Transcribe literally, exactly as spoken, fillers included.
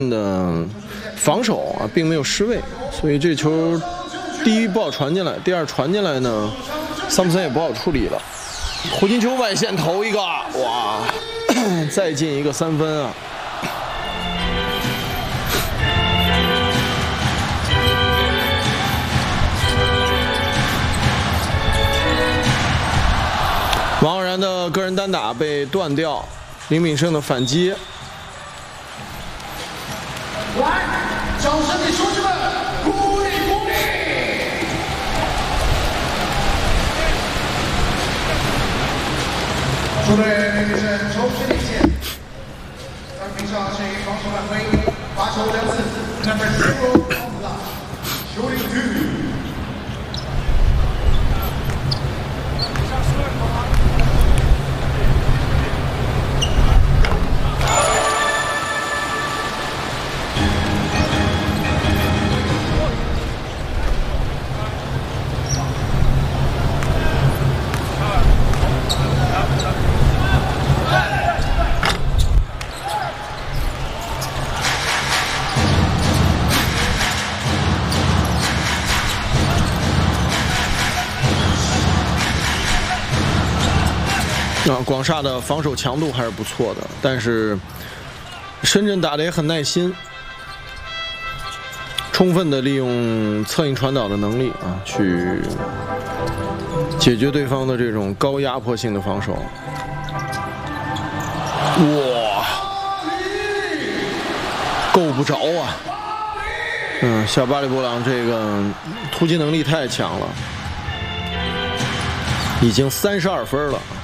的防守啊，并没有失位，所以这球第一不好传进来，第二传进来呢，桑普森也不好处理了。胡金秋外线投一个，哇，再进一个三分啊！王浩然的个人单打被断掉，林炳胜的反击。 来，掌声给兄弟们鼓励鼓励！球队林炳胜重新领先，场比赛是以防守挽回，罚球两次 ，number zero on the line, shooting two。 啊，广厦的防守强度还是不错的，但是深圳打得也很耐心，充分的利用策应传导的能力啊，去解决对方的这种高压迫性的防守。哇，够不着啊！嗯，小巴里波朗这个突击能力太强了，已经三十二分了。